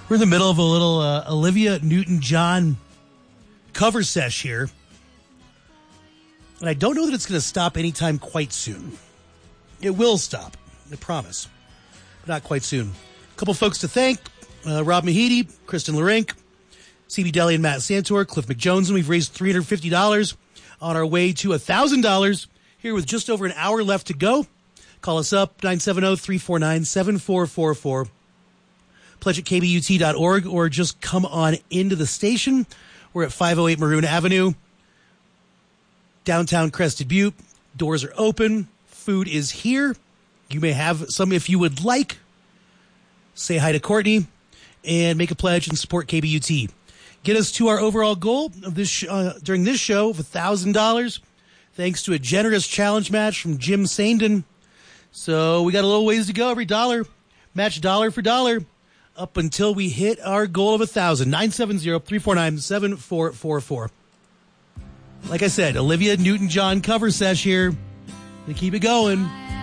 We're in the middle of a little Olivia Newton-John cover sesh here. And I don't know that it's going to stop anytime quite soon. It will stop, I promise. But not quite soon. A couple folks to thank. Rob Mahidi, Kristen Larink, CB Deli and Matt Santor, Cliff McJones, and we've raised $350 on our way to $1,000 here with just over an hour left to go. Call us up, 970-349-7444. Pledge at kbut.org or just come on into the station. We're at 508 Maroon Avenue, downtown Crested Butte. Doors are open. Food is here. You may have some if you would like. Say hi to Courtney and make a pledge and support KBUT. Get us to our overall goal of this during this show of $1,000, thanks to a generous challenge match from Jim Saindon. So we got a little ways to go. Every dollar, match dollar for dollar, up until we hit our goal of $1,000. 970-349-7444. Like I said, Olivia Newton-John cover sesh here. To keep it going.